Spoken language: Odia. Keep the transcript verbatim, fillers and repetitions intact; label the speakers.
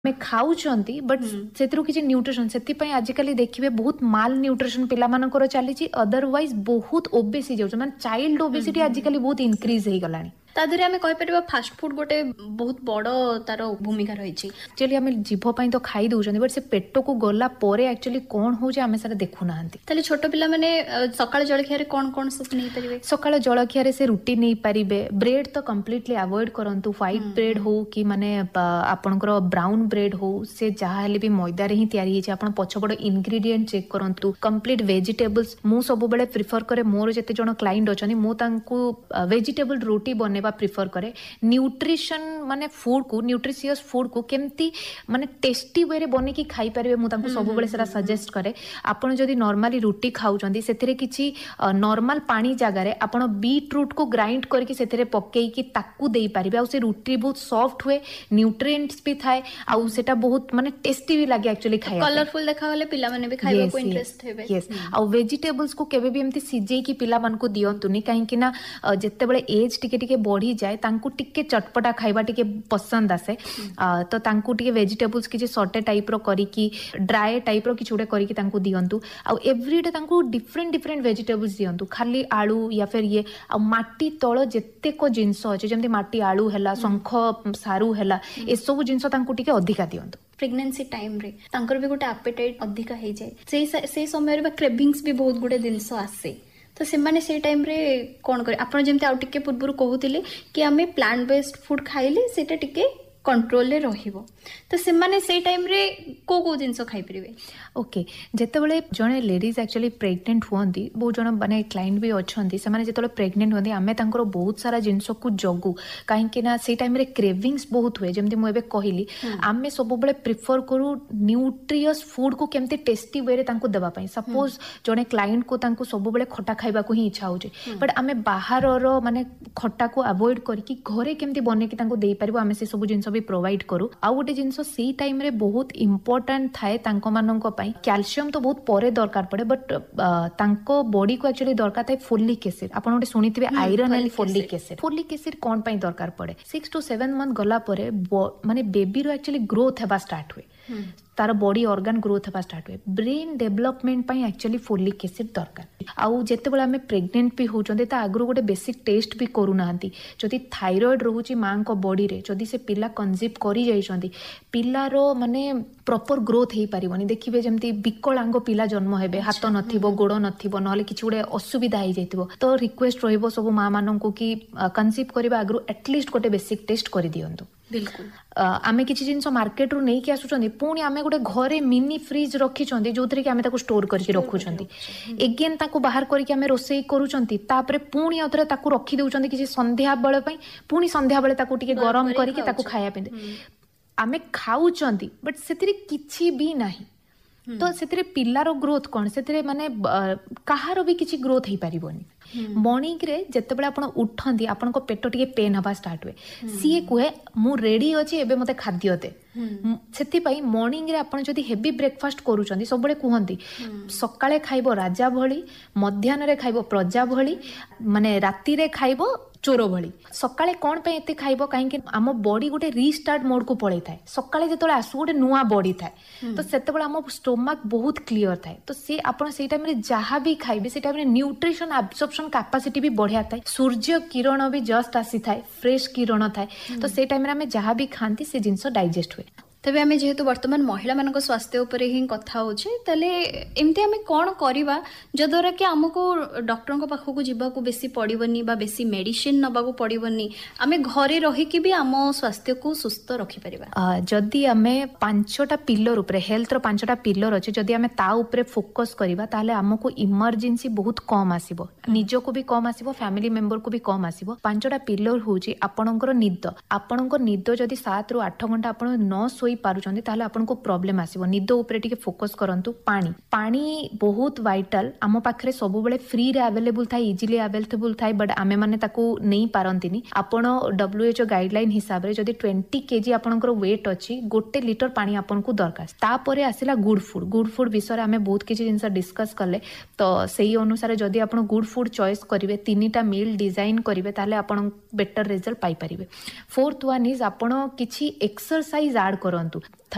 Speaker 1: ଆମେ ଖାଉଛନ୍ତି ବଟ୍ ସେଥିରୁ କିଛି ନ୍ୟୁଟ୍ରିସନ, ସେଥିପାଇଁ ଆଜିକାଲି ଦେଖିବେ ବହୁତ ମାଲ ନ୍ୟୁଟ୍ରିସନ ପିଲାମାନଙ୍କର ଚାଲିଛି, ଅଦରୱାଇଜ ବହୁତ ଓବେସି ଯାଉଛି, ମାନେ ଚାଇଲ୍ଡ ଓବେସିଟି ଆଜିକାଲି ବହୁତ ଇନକ୍ରିଜ ହେଇଗଲାଣି।
Speaker 2: ତା ଦେହରେ ଆମେ କହିପାରିବା ଫାଷ୍ଟ ଫୁଡ ଗୋଟେ ବହୁତ ବଡ ତାର ଭୂମିକା ରହିଛି।
Speaker 1: ଆକ୍ଚୁଆଲି ଆମେ ଜିଭ ପାଇଁ ତ ଖାଇ ଦଉଛନ୍ତି, ବଟ୍ ସେ ପେଟକୁ ଗଲା ପରେ ଆକ୍ଚୁଆଲି କଣ ହଉଛି ଆମେ ସେଟା ଦେଖୁନାହାନ୍ତି।
Speaker 2: ତାହେଲେ ଛୋଟ ପିଲାମାନେ ସକାଳ ଜଳଖିଆରେ କଣ କଣ ସବୁ ନେଇପାରିବେ?
Speaker 1: ସକାଳ ଜଳଖିଆରେ ସେ ରୁଟି ନେଇପାରିବେ, ବ୍ରେଡ୍ ତ କମ୍ପ୍ଲିଟଲି ଆଭଏଡ କରନ୍ତୁ। ହ୍ୱାଇଟ୍ ବ୍ରେଡ୍ ହଉ କି ମାନେ ଆପଣଙ୍କର ବ୍ରାଉନ୍ ବ୍ରେଡ୍ ହଉ, ସେ ଯାହା ହେଲେ ବି ମଇଦାରେ ହିଁ ତିଆରି ହେଇଛି। ଆପଣ ପଛପଟ ଇନଗ୍ରିଡିଏଣ୍ଟ ଚେକ୍ କରନ୍ତୁ, କମ୍ପ୍ଲିଟ ଭେଜିଟେବଲ୍ସ। ମୁଁ ସବୁବେଳେ ପ୍ରିଫର କରେ, ମୋର ଯେତେ ଜଣ କ୍ଲାଇଣ୍ଟ ଅଛନ୍ତି ମୁଁ ତାଙ୍କୁ ଭେଜିଟେବଲ ରୁଟି ବନେଇବା ପ୍ରିଫର କରେ। ନ୍ୟୁଟ୍ରିସନ ମାନେ ଫୁଡ କୁ, ନ୍ୟୁଟ୍ରିସିୟସ ଫୁଡ କୁ କେମିତି ମାନେ ଟେଷ୍ଟି ୱେରେ ବନେଇକି ଖାଇପାରିବେ, ମୁଁ ତାଙ୍କୁ ସବୁବେଳେ ସେଟା ସଜେଷ୍ଟ କରେ। ଆପଣ ଯଦି ନର୍ମାଲି ରୁଟି ଖାଉଛନ୍ତି, ସେଥିରେ କିଛି ନର୍ମାଲ ପାଣି ଜାଗାରେ ଆପଣ ବିଟ୍ ରୁଟ୍ କୁ ଗ୍ରାଇଣ୍ଡ କରିକି ସେଥିରେ ପକେଇକି ତାକୁ ଦେଇପାରିବେ। ଆଉ ସେ ରୁଟି ବହୁତ ସଫ୍ଟ ହୁଏ, ନ୍ୟୁଟ୍ରିଏଣ୍ଟସ ବି ଥାଏ, ଆଉ ସେଟା ବହୁତ ମାନେ ଟେଷ୍ଟି ବି ଲାଗେ ଆକ୍ଚୁଆଲି ଖାଇବା ପାଇଁ।
Speaker 2: କଲରଫୁଲ ଦେଖାଗଲେ ପିଲାମାନେ ବି ଖାଇବାକୁ ଇଣ୍ଟରେଷ୍ଟ ହେବେ।
Speaker 1: ଆଉ ଭେଜିଟେବଲ୍ସ କୁ କେବେ ବି ଏମିତି ସିଝେଇକି ପିଲାମାନଙ୍କୁ ଦିଅନ୍ତୁନି, କାହିଁକି ନା ଯେତେବେଳେ ଏଜ୍ ଟିକେ ଟିକେ ବଢିଯାଏ ତାଙ୍କୁ ଟିକେ ଚଟପଟା ଖାଇବା ଟିକେ ପସନ୍ଦ ଆସେ। ତ ତାଙ୍କୁ ଟିକେ ଭେଜିଟେବଲ୍ସ କିଛି ସଟେ ଟାଇପର କରିକି, ଡ୍ରାଏ ଟାଇପର କିଛି ଗୋଟେ କରିକି ତାଙ୍କୁ ଦିଅନ୍ତୁ। ଆଉ ଏଭ୍ରିଡେ ତାଙ୍କୁ ଡିଫରେଣ୍ଟ ଡିଫରେଣ୍ଟ ଭେଜିଟେବଲ୍ସ ଦିଅନ୍ତୁ, ଖାଲି ଆଳୁ ୟା ଫିର ଇଏ। ଆଉ ମାଟି ତଳ ଯେତେକ ଜିନିଷ ଅଛି, ଯେମିତି ମାଟି ଆଳୁ ହେଲା, ଶଙ୍ଖ ସାରୁ ହେଲା, ଏସବୁ ଜିନିଷ ତାଙ୍କୁ ଟିକେ ଅଧିକା ଦିଅନ୍ତୁ।
Speaker 2: ପ୍ରେଗନେନ୍ସି ଟାଇମରେ ତାଙ୍କର ବି ଗୋଟେ ଆପେଟାଇଟ୍ ଅଧିକା ହେଇଯାଏ, ସେଇ ସେଇ ସମୟରେ ବା କ୍ରେଭିଂସ ବି ବହୁତ ଗୁଡେ ଜିନିଷ ଆସେ। ତ ସେମାନେ ସେଇ ଟାଇମରେ କଣ କରିବେ? ଆପଣ ଯେମିତି ଆଉ ଟିକେ ପୂର୍ବରୁ କହୁଥିଲେ କି ଆମେ ପ୍ଲାଣ୍ଟ ବେସ୍ଡ ଫୁଡ ଖାଇଲେ ସେଇଟା ଟିକେ କଣ୍ଟ୍ରୋଲରେ ରହିବ, ତ ସେମାନେ ସେଇ ଟାଇମରେ କୋଉ କୋଉ ଜିନିଷ ଖାଇପାରିବେ?
Speaker 1: ଓକେ, ଯେତେବେଳେ ଜଣେ ଲେଡିଜ ଆକ୍ଚୁଆଲି ପ୍ରେଗନେଣ୍ଟ ହୁଅନ୍ତି, ବହୁତ ଜଣ ମାନେ କ୍ଲାଇଣ୍ଟ ବି ଅଛନ୍ତି, ସେମାନେ ଯେତେବେଳେ ପ୍ରେଗନେଣ୍ଟ ହୁଅନ୍ତି ଆମେ ତାଙ୍କର ବହୁତ ସାରା ଜିନିଷକୁ ଜଗୁ, କାହିଁକି ନା ସେଇ ଟାଇମରେ କ୍ରେଭିଂସ ବହୁତ ହୁଏ। ଯେମିତି ମୁଁ ଏବେ କହିଲି, ଆମେ ସବୁବେଳେ ପ୍ରିଫର କରୁ ନ୍ୟୁଟ୍ରିୟସ୍ ଫୁଡକୁ କେମିତି ଟେଷ୍ଟି ୱେରେ ତାଙ୍କୁ ଦେବା ପାଇଁ। ସପୋଜ ଜଣେ କ୍ଲାଇଣ୍ଟକୁ ତାଙ୍କୁ ସବୁବେଳେ ଖଟା ଖାଇବାକୁ ହିଁ ଇଚ୍ଛା ହଉଛି, ବଟ୍ ଆମେ ବାହାରର ମାନେ ଖଟାକୁ ଆଭଏଡ କରିକି ଘରେ କେମିତି ବନେଇକି ତାଙ୍କୁ ଦେଇପାରିବୁ, ଆମେ ସେ ସବୁ ଜିନିଷ ବି ପ୍ରୋଭାଇଡ କରୁ। ଆଉ ଗୋଟେ ଜିନିଷ ସେଇ ଟାଇମରେ ବହୁତ ଇମ୍ପୋର୍ଟାଣ୍ଟ ଥାଏ ତାଙ୍କ ମାନଙ୍କ ପାଇଁ, କ୍ୟାଲସିୟମ ତ ବହୁତ ପରେ ଦରକାର ପଡେ, ବଟ୍ ତାଙ୍କ ବଡିକୁ ଆକ୍ଚୁଆଲି ଦରକାର ଥାଏ ଫୋଲିକ ଏସିଡ। ଆପଣ ଗୋଟେ ଶୁଣିଥିବେ iron and folic acid. Folic acid କଣ ପାଇଁ ଦରକାର ପଡେ? ସିକ୍ସ ଟୁ ସେଭେନ ମନ୍ଥ ଗଲା ପରେ ମାନେ ବେବିର ଆକ୍ଚୁଆଲି ଗ୍ରୋଥ ହେବା ଷ୍ଟାର୍ଟ ହୁଏ, ତାର ବଡି ଅର୍ଗାନ ଗ୍ରୋଥ ହେବା ଷ୍ଟାର୍ଟ ହୁଏ। ବ୍ରେନ ଡେଭଲପମେଣ୍ଟ ପାଇଁ ଆକ୍ଚୁଆଲି ଫୋଲିକ ଏସିଡ ଦରକାର। ଆଉ ଯେତେବେଳେ ଆମେ ପ୍ରେଗନେଣ୍ଟ ବି ହଉଛନ୍ତି, ତା ଆଗରୁ ଗୋଟେ ବେସିକ ଟେଷ୍ଟ ବି କରୁନାହାନ୍ତି। ଯଦି ଥାଇରଏଡ ରହୁଛି ମାଙ୍କ ବଡିରେ, ଯଦି ସେ ପିଲା କନସିଭ୍ କରି ଯାଇଛନ୍ତି, ପିଲାର ମାନେ ପ୍ରପର ଗ୍ରୋଥ ହେଇପାରିବନି। ଦେଖିବେ ଯେମିତି ବିକଳାଙ୍ଗ ପିଲା ଜନ୍ମ ହେବେ, ହାତ ନଥିବ, ଗୋଡ ନଥିବ, ନହେଲେ କିଛି ଗୋଟେ ଅସୁବିଧା ହେଇଯାଇଥିବ। ତ ରିକ୍ୱେଷ୍ଟ ରହିବ ସବୁ ମା ମାନଙ୍କୁ କି କନସିଭ୍ କରିବା ଆଗରୁ ଆଟଲିଷ୍ଟ ଗୋଟେ ବେସିକ ଟେଷ୍ଟ କରିଦିଅନ୍ତୁ।
Speaker 2: ବିଲକୁଲ।
Speaker 1: ଆମେ କିଛି ଜିନିଷ ମାର୍କେଟରୁ ନେଇକି ଆସୁଛନ୍ତି, ପୁଣି ଆମେ ଗୋଟେ ଘରେ ମିନି ଫ୍ରିଜ ରଖିଛନ୍ତି ଯୋଉଥିରେ କି ଆମେ ତାକୁ ଷ୍ଟୋର କରିକି ରଖୁଛନ୍ତି। ଏଗେନ୍ ତାକୁ ବାହାର କରିକି ଆମେ ରୋଷେଇ କରୁଛନ୍ତି, ତାପରେ ପୁଣି ଆଉଥରେ ତାକୁ ରଖି ଦଉଛନ୍ତି କିଛି ସନ୍ଧ୍ୟା ବେଳ ପାଇଁ, ପୁଣି ସନ୍ଧ୍ୟା ବେଳେ ତାକୁ ଟିକେ ଗରମ କରିକି ତାକୁ ଖାଇବା ପାଇଁ ଆମେ ଖାଉଛନ୍ତି, ବଟ୍ ସେଥିରେ କିଛି ବି ନାହିଁ। ତ ସେଥିରେ ପିଲାର ଗ୍ରୋଥ କଣ? ସେଥିରେ ମାନେ କାହାର ବି କିଛି ଗ୍ରୋଥ ହେଇପାରିବନି। ମର୍ଣ୍ଣିଂରେ ଯେତେବେଳେ ଆପଣ ଉଠନ୍ତି, ଆପଣଙ୍କ ପେଟ ଟିକେ ପେନ୍ ହବା ଷ୍ଟାର୍ଟ ହୁଏ, ସିଏ କୁହେ ମୁଁ ରେଡି ଅଛି, ଏବେ ମତେ ଖାଦ୍ୟ ଦେ। ସେଥିପାଇଁ ମର୍ଣ୍ଣିଂରେ ଆପଣ ଯଦି ହେଭି ବ୍ରେକଫାଷ୍ଟ କରୁଛନ୍ତି, ସବୁବେଳେ କୁହନ୍ତି ସକାଳେ ଖାଇବ ରାଜା ଭଳି, ମଧ୍ୟାହ୍ନରେ ଖାଇବ ପ୍ରଜା ଭଳି, ମାନେ ରାତିରେ ଖାଇବ ଚୋର ଭଳି। ସକାଳେ କଣ ପାଇଁ ଏତେ ଖାଇବ? କାହିଁକି ଆମ ବଡି ଗୋଟେ ରିଷ୍ଟାର୍ଟ ମୋଡକୁ ପଳେଇଥାଏ। ସକାଳେ ଯେତେବେଳେ ଆସୁ ଗୋଟେ ନୂଆ ବଡି ଥାଏ, ତ ସେତେବେଳେ ଆମ ଷ୍ଟୋମାକ ବହୁତ କ୍ଲିୟର ଥାଏ। ତ ସେ ଆପଣ ସେଇ ଟାଇମରେ ଯାହା ବି ଖାଇବେ, ସେଇ ଟାଇମରେ ନ୍ୟୁଟ୍ରିସନ ଆବସର୍ପସନ କାପାସିଟି ବି ବଢିଆ ଥାଏ। ସୂର୍ଯ୍ୟ କିରଣ ବି ଜଷ୍ଟ ଆସିଥାଏ, ଫ୍ରେଶ କିରଣ ଥାଏ। ତ ସେଇ ଟାଇମରେ ଆମେ ଯାହା ବି ଖାଆନ୍ତି ସେ ଜିନିଷ ଡାଇଜେଷ୍ଟ ହୁଏ।
Speaker 2: ତେବେ ଆମେ ଯେହେତୁ ବର୍ତ୍ତମାନ ମହିଳାମାନଙ୍କ ସ୍ୱାସ୍ଥ୍ୟ ଉପରେ ହିଁ କଥା ହଉଛେ, ତାହେଲେ ଏମିତି ଆମେ କଣ କରିବା ଯଦ୍ୱାରା କି ଆମକୁ ଡକ୍ଟରଙ୍କ ପାଖକୁ ଯିବାକୁ ବେଶୀ ପଡିବନି ବା ବେଶୀ ମେଡିସିନ ନେବାକୁ ପଡିବନି, ଆମେ ଘରେ ରହିକି ବି ଆମ ସ୍ୱାସ୍ଥ୍ୟକୁ ସୁସ୍ଥ ରଖିପାରିବା?
Speaker 1: ଯଦି ଆମେ ପାଞ୍ଚଟା ପିଲର ଉପରେ, ହେଲ୍ଥର ପାଞ୍ଚଟା ପିଲର ଅଛି, ଯଦି ଆମେ ତା ଉପରେ ଫୋକସ କରିବା, ତାହେଲେ ଆମକୁ ଇମର୍ଜେନ୍ସି ବହୁତ କମ ଆସିବ, ନିଜକୁ ବି କମ ଆସିବ, ଫ୍ୟାମିଲି ମେମ୍ବରକୁ ବି କମ ଆସିବ। ପାଞ୍ଚଟା ପିଲର ହଉଛି ଆପଣଙ୍କର ନିଦ। ଆପଣଙ୍କ ନିଦ ଯଦି ସାତ ରୁ ଆଠ ଘଣ୍ଟା ଆପଣ ନ ଶୋଇ ପାରୁଛନ୍ତି, ତାହେଲେ ଆପଣଙ୍କୁ ପ୍ରୋବ୍ଲେମ ଆସିବ। ନିଦ ଉପରେ ଟିକେ ଫୋକସ କରନ୍ତୁ। ପାଣି ପାଣି ବହୁତ ଭାଇଟାଲ, ଆମ ପାଖରେ ସବୁବେଳେ ଫ୍ରିରେ ଆଭେଲେବୁଲ ଥାଏ, ଇଜିଲି ଆଭେଲେବୁଲ ଥାଏ, ବଟ୍ ଆମେ ମାନେ ତାକୁ ନେଇ ପାରନ୍ତିନି। ଆପଣ ଡବ୍ଲ୍ୟୁଏଚଓ ଗାଇଡଲାଇନ ହିସାବରେ ଯଦି ଟ୍ୱେଣ୍ଟି କେଜି ଆପଣଙ୍କର ୱେଟ୍ ଅଛି, ଗୋଟେ ଲିଟର ପାଣି ଆପଣଙ୍କୁ ଦରକାର। ତାପରେ ଆସିଲା ଗୁଡ ଫୁଡ। ଗୁଡ ଫୁଡ ବିଷୟରେ ଆମେ ବହୁତ କିଛି ଜିନିଷ ଡିସ୍କସ୍ କଲେ, ତ ସେଇ ଅନୁସାରେ ଯଦି ଆପଣ ଗୁଡ ଫୁଡ ଚଏସ୍ କରିବେ, ତିନିଟା ମିଲ୍ ଡିଜାଇନ କରିବେ, ତାହେଲେ ଆପଣ ବେଟର ରେଜଲ୍ଟ ପାଇପାରିବେ। ଫୋର୍ଥ ୱାନ୍ ଇଜ ଆପଣ କିଛି ଏକ୍ସରସାଇଜ ଆଡ କରନ୍ତୁ।